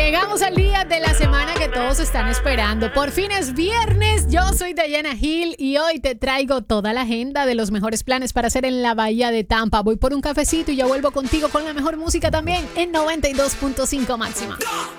Llegamos al día de la semana que todos están esperando. Por fin es viernes. Yo soy Dayana Gil y hoy te traigo toda la agenda de los mejores planes para hacer en la Bahía de Tampa. Voy por un cafecito y ya vuelvo contigo con la mejor música también en 92.5 máxima.